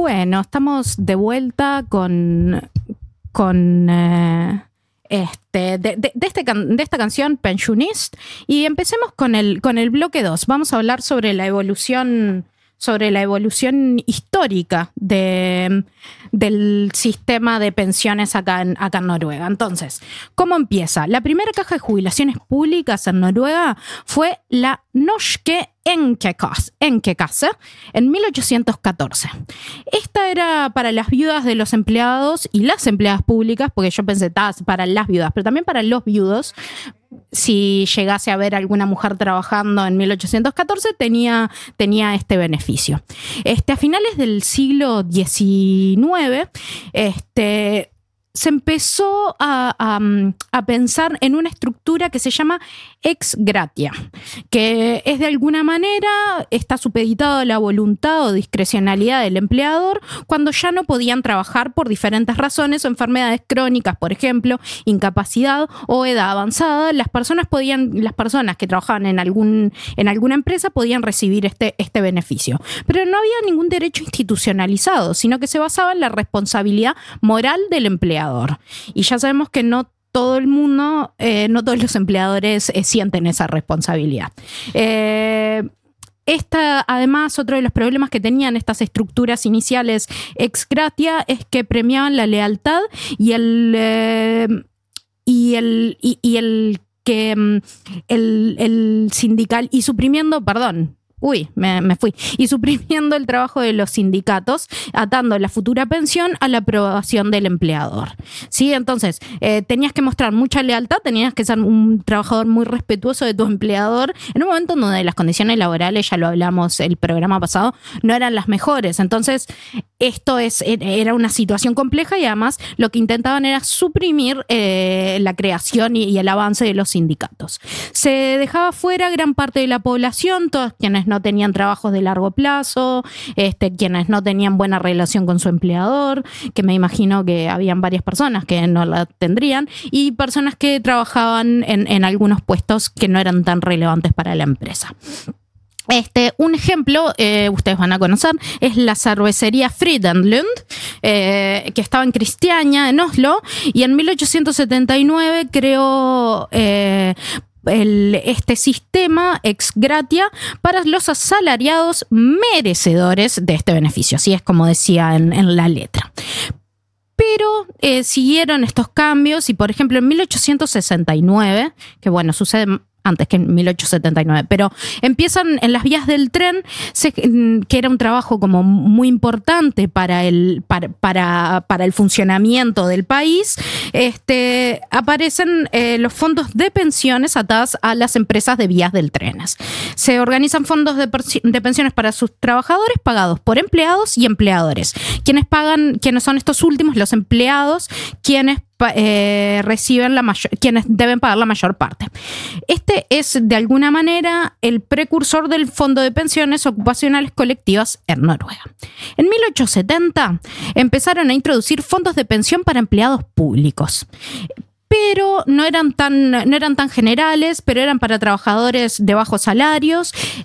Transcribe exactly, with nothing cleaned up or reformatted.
Bueno, estamos de vuelta con, con eh, este, de, de, de, este can, de esta canción Pensionist, y empecemos con el, con el bloque dos. Vamos a hablar sobre la evolución, sobre la evolución histórica de, del sistema de pensiones acá en, acá en Noruega. Entonces, ¿cómo empieza? La primera caja de jubilaciones públicas en Noruega fue la Norske Enkekasse, Enkekasse en mil ochocientos catorce. Esta era para las viudas de los empleados y las empleadas públicas, porque yo pensé, para las viudas, pero también para los viudos. Si llegase a ver alguna mujer trabajando en mil ochocientos catorce, tenía, tenía este beneficio. Este, a finales del siglo diecinueve, este, se empezó a, a, a pensar en una estructura que se llama ex gratia, que es de alguna manera, está supeditado a la voluntad o discrecionalidad del empleador cuando ya no podían trabajar por diferentes razones o enfermedades crónicas, por ejemplo, incapacidad o edad avanzada. Las personas podían, las personas que trabajaban en algún, en alguna empresa podían recibir este, este beneficio. Pero no había ningún derecho institucionalizado, sino que se basaba en la responsabilidad moral del empleador. Y ya sabemos que no todo el mundo, eh, no todos los empleadores eh, sienten esa responsabilidad. Eh, Esta, además, otro de los problemas que tenían estas estructuras iniciales ex gratia es que premiaban la lealtad y el eh, y el y, y el que el, el sindical y suprimiendo, perdón. Uy, me, me fui. Y suprimiendo el trabajo de los sindicatos, atando la futura pensión a la aprobación del empleador. ¿Sí? Entonces, eh, tenías que mostrar mucha lealtad, tenías que ser un trabajador muy respetuoso de tu empleador, en un momento en donde las condiciones laborales, ya lo hablamos el programa pasado, no eran las mejores. Entonces, esto es, era una situación compleja y además lo que intentaban era suprimir eh, la creación y, y el avance de los sindicatos. Se dejaba fuera gran parte de la población, todos quienes no tenían trabajos de largo plazo, este, quienes no tenían buena relación con su empleador, que me imagino que habían varias personas que no la tendrían, y personas que trabajaban en, en algunos puestos que no eran tan relevantes para la empresa. Este, un ejemplo, eh, ustedes van a conocer, es la cervecería Frydenlund, eh, que estaba en Kristiania, en Oslo, y en mil ochocientos setenta y nueve creó eh, El, este sistema ex gratia para los asalariados merecedores de este beneficio, así es como decía en, en la letra. Pero eh, siguieron estos cambios y, por ejemplo, en mil ochocientos sesenta y nueve, que bueno, sucede antes que en mil ochocientos setenta y nueve, pero empiezan en las vías del tren, se, que era un trabajo como muy importante para el, para, para, para el funcionamiento del país, este, aparecen eh, los fondos de pensiones atadas a las empresas de vías del tren. Se organizan fondos de, de pensiones para sus trabajadores pagados por empleados y empleadores. Quienes pagan, quienes son estos últimos, los empleados, quienes Eh, reciben la mayor, quienes deben pagar la mayor parte. Este es de alguna manera el precursor del Fondo de Pensiones Ocupacionales Colectivas en Noruega. En mil ochocientos setenta empezaron a introducir fondos de pensión para empleados públicos, pero no eran tan, no eran tan generales, pero eran para trabajadores de bajos salarios